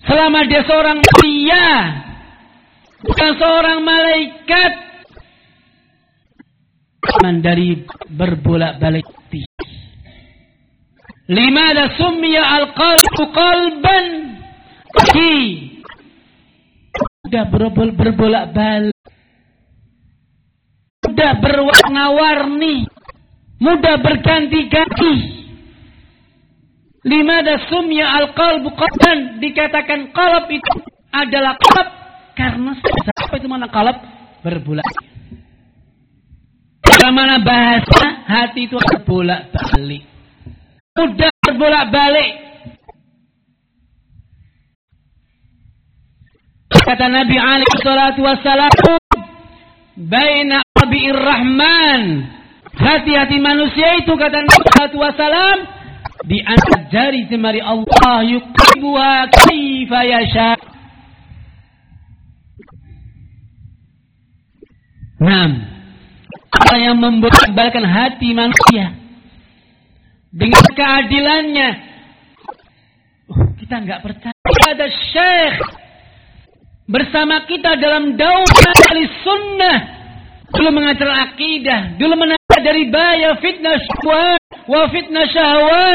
selama dia seorang manusia, bukan seorang malaikat, dari berbolak-balik hati. Limada summiya al-qalbu qalban? Sudah berbolak-balik, mudah berwarna-warni, mudah berganti-ganti. Limada summiya al-qalbu qalban? Dikatakan qalb itu adalah qalb karena apa itu mana qalb? Berbolak. Bagaimana bahasa hati itu berbolak-balik, mudah berbolak-balik. Kata Nabi alaihi salatu wassalam, baina abi'ir rahman, hati-hati manusia itu, kata Nabi alaihi salatu wassalam, di antara jari jemari Allah, yuqibuha kaifa yasha. Apa yang membolak-balikkan hati manusia dengan keadilannya. Kita enggak percaya ada syekh bersama kita dalam daurah ahli sunnah, dulu mengajar akidah, dulu menajari bahaya fitnah syahwat wa fitnah syahwat,